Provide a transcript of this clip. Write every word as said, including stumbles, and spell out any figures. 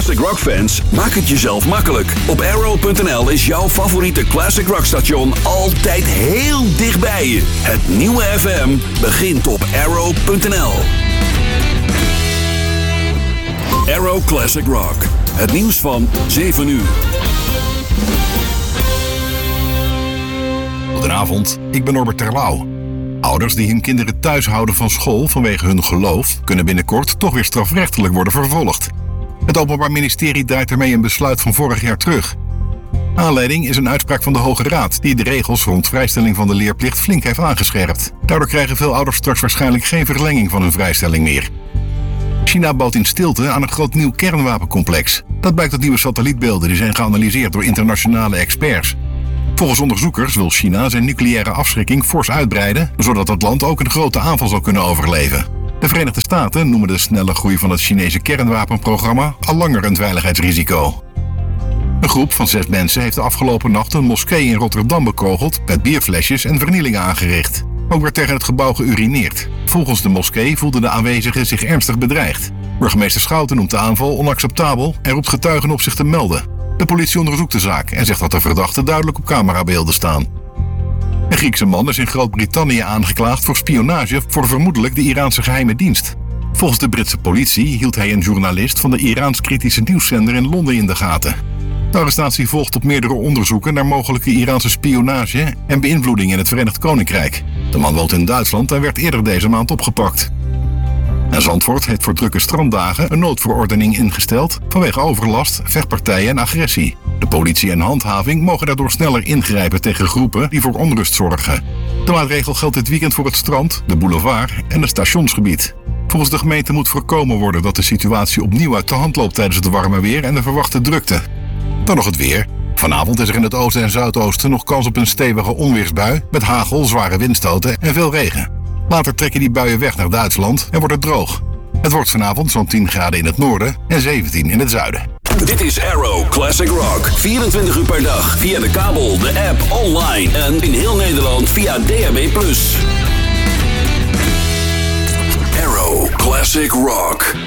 classic rock fans, maak het jezelf makkelijk. Op arrow punt n l is jouw favoriete classic rock station altijd heel dichtbij je. Het nieuwe F M begint op arrow punt n l. Arrow Classic Rock. Het nieuws van zeven uur. Goedenavond, ik ben Norbert Terlouw. Ouders die hun kinderen thuis houden van school vanwege hun geloof kunnen binnenkort toch weer strafrechtelijk worden vervolgd. Het Openbaar Ministerie draait ermee een besluit van vorig jaar terug. Aanleiding is een uitspraak van de Hoge Raad die de regels rond vrijstelling van de leerplicht flink heeft aangescherpt. Daardoor krijgen veel ouders straks waarschijnlijk geen verlenging van hun vrijstelling meer. China bouwt in stilte aan een groot nieuw kernwapencomplex. Dat blijkt uit nieuwe satellietbeelden die zijn geanalyseerd door internationale experts. Volgens onderzoekers wil China zijn nucleaire afschrikking fors uitbreiden, zodat het land ook een grote aanval zal kunnen overleven. De Verenigde Staten noemen de snelle groei van het Chinese kernwapenprogramma al langer een veiligheidsrisico. Een groep van zes mensen heeft de afgelopen nacht een moskee in Rotterdam bekogeld met bierflesjes en vernielingen aangericht. Ook werd tegen het gebouw geurineerd. Volgens de moskee voelden de aanwezigen zich ernstig bedreigd. Burgemeester Schouten noemt de aanval onacceptabel en roept getuigen op zich te melden. De politie onderzoekt de zaak en zegt dat de verdachten duidelijk op camerabeelden staan. Een Griekse man is in Groot-Brittannië aangeklaagd voor spionage voor vermoedelijk de Iraanse geheime dienst. Volgens de Britse politie hield hij een journalist van de Iraans-kritische nieuwszender in Londen in de gaten. De arrestatie volgt op meerdere onderzoeken naar mogelijke Iraanse spionage en beïnvloeding in het Verenigd Koninkrijk. De man woont in Duitsland en werd eerder deze maand opgepakt. En Zandvoort heeft voor drukke stranddagen een noodverordening ingesteld vanwege overlast, vechtpartijen en agressie. De politie en handhaving mogen daardoor sneller ingrijpen tegen groepen die voor onrust zorgen. De maatregel geldt dit weekend voor het strand, de boulevard en het stationsgebied. Volgens de gemeente moet voorkomen worden dat de situatie opnieuw uit de hand loopt tijdens het warme weer en de verwachte drukte. Dan nog het weer. Vanavond is er in het oosten en zuidoosten nog kans op een stevige onweersbui met hagel, zware windstoten en veel regen. Later trekken die buien weg naar Duitsland en wordt het droog. Het wordt vanavond zo'n tien graden in het noorden en zeventien in het zuiden. Dit is Arrow Classic Rock. vierentwintig uur per dag via de kabel, de app, online en in heel Nederland via D A B plus. Arrow Classic Rock.